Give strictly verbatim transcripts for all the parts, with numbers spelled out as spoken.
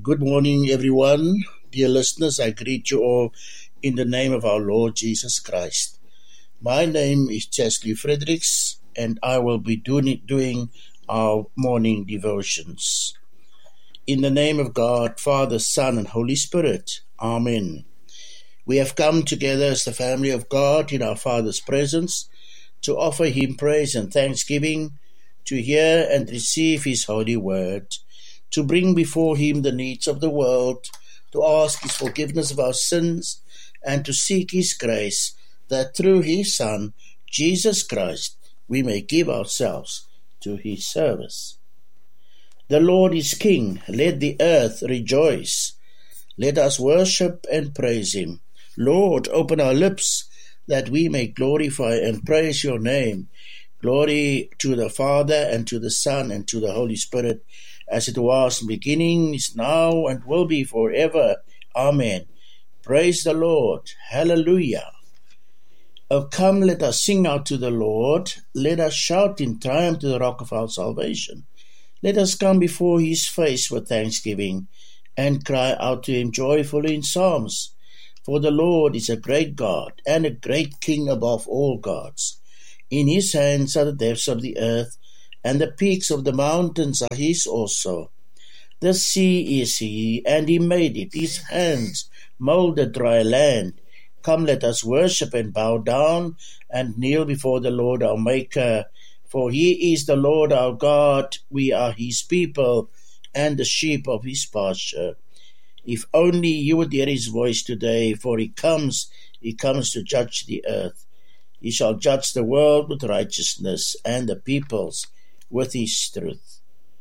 Good morning, everyone. Dear listeners, I greet you all in the name of our Lord Jesus Christ. My name is Chesley Fredericks, and I will be doing, doing our morning devotions. In the name of God, Father, Son, and Holy Spirit. Amen. We have come together as the family of God in our Father's presence to offer Him praise and thanksgiving, to hear and receive His holy word, to bring before Him the needs of the world, to ask His forgiveness of our sins, and to seek His grace, that through His Son, Jesus Christ, we may give ourselves to His service. The Lord is King. Let the earth rejoice. Let us worship and praise Him. Lord, open our lips, that we may glorify and praise Your name. Glory to the Father, and to the Son, and to the Holy Spirit, as it was in the beginning, is now, and will be forever. Amen. Praise the Lord. Hallelujah. Oh, come, let us sing out to the Lord. Let us shout in triumph to the rock of our salvation. Let us come before His face with thanksgiving, and cry out to Him joyfully in psalms. For the Lord is a great God, and a great King above all gods. In His hands are the depths of the earth, and the peaks of the mountains are His also. The sea is He, and He made it. His hands molded dry land. Come, let us worship and bow down, and kneel before the Lord our Maker. For He is the Lord our God. We are His people, and the sheep of His pasture. If only you would hear His voice today, for He comes, He comes to judge the earth. He shall judge the world with righteousness, and the peoples with His truth.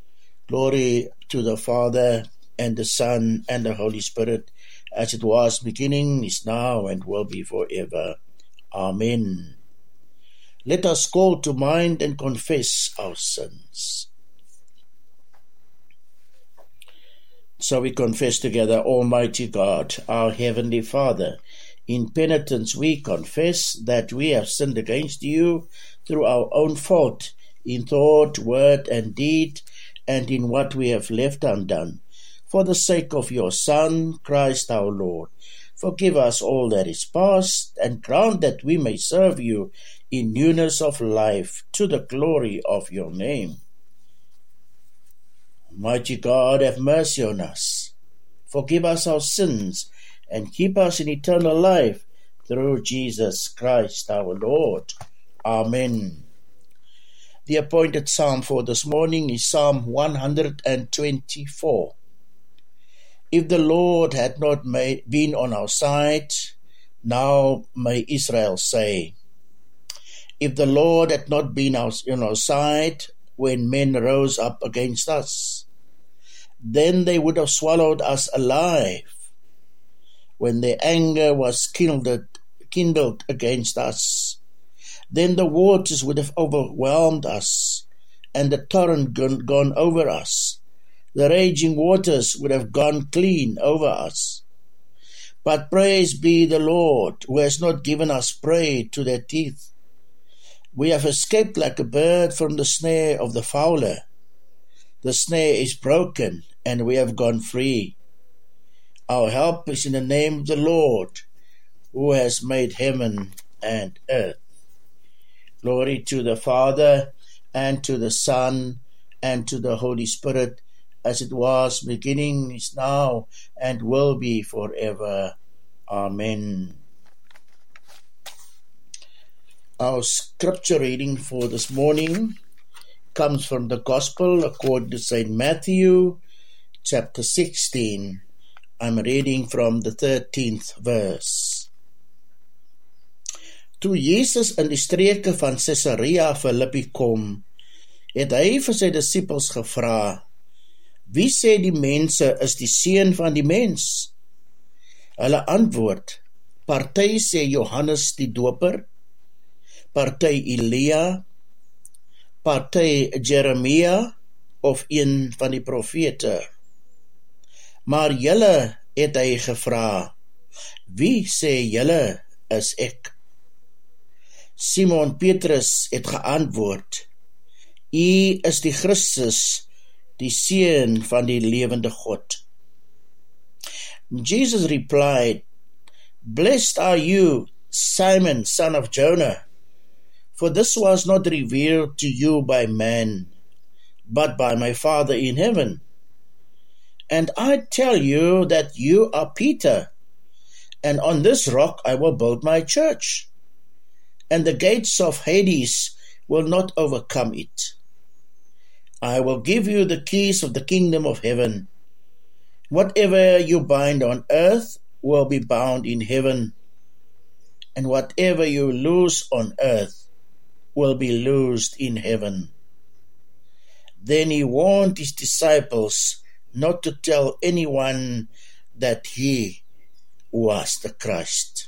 Glory to the Father, and the Son, and the Holy Spirit, as it was beginning, is now, and will be forever. Amen. Let us call to mind and confess our sins. So we confess together, Almighty God, our Heavenly Father, in penitence we confess that we have sinned against You through our own fault, in thought, word, and deed, and in what we have left undone. For the sake of Your Son, Christ our Lord, forgive us all that is past, and grant that we may serve You in newness of life, to the glory of Your name. Mighty God, have mercy on us. Forgive us our sins, and keep us in eternal life, through Jesus Christ our Lord. Amen. The appointed psalm for this morning is Psalm one hundred twenty-four. If the Lord had not made, been on our side, now may Israel say. If the Lord had not been on our side, when men rose up against us, then they would have swallowed us alive. When their anger was kindled, kindled against us, then the waters would have overwhelmed us, and the torrent gone, gone over us. The raging waters would have gone clean over us. But praise be the Lord, who has not given us prey to their teeth. We have escaped like a bird from the snare of the fowler. The snare is broken, and we have gone free. Our help is in the name of the Lord, who has made heaven and earth. Glory to the Father, and to the Son, and to the Holy Spirit, as it was beginning, is now, and will be forever. Amen. Our scripture reading for this morning comes from the Gospel according to Saint Matthew, chapter sixteen. I'm reading from the thirteenth verse. Toe Jesus in die streke van Caesarea Philippi kom, het hy vir sy disippels gevra, wie sê die mense is die seun van die mens? Hulle antwoord, party sê Johannes die Doper, party Elia, party Jeremia of een van die profete. Maar julle, het hy gevra, wie sê julle is ek? Simon Petrus het geantwoord, U is die Christus, die Seun van die lewende God. Jesus replied, "Blessed are you, Simon, son of Jonah, for this was not revealed to you by man, but by my Father in heaven. And I tell you that you are Peter, and on this rock I will build my church, and the gates of Hades will not overcome it. I will give you the keys of the kingdom of heaven. Whatever you bind on earth will be bound in heaven, and whatever you loose on earth will be loosed in heaven." Then he warned his disciples not to tell anyone that he was the Christ.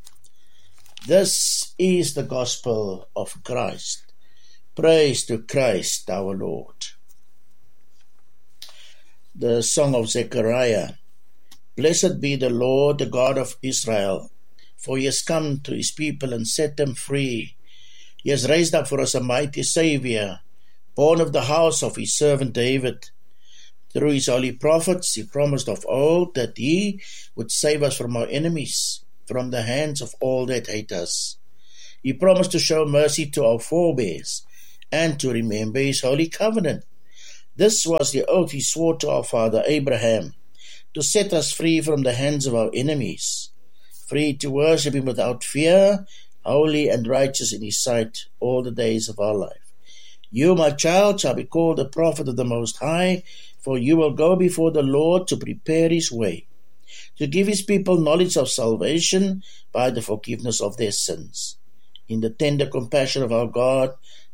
This is the gospel of Christ. Praise to Christ our Lord. The Song of Zechariah. Blessed be the Lord, the God of Israel, for he has come to his people and set them free. He has raised up for us a mighty Saviour, born of the house of his servant David. Through his holy prophets he promised of old that he would save us from our enemies, from the hands of all that hate us. He promised to show mercy to our forebears and to remember his holy covenant. This was the oath he swore to our father Abraham, to set us free from the hands of our enemies, free to worship him without fear, holy and righteous in his sight all the days of our life. You, my child, shall be called the prophet of the Most High, for you will go before the Lord to prepare his way, to give his people knowledge of salvation by the forgiveness of their sins. In the tender compassion of our God,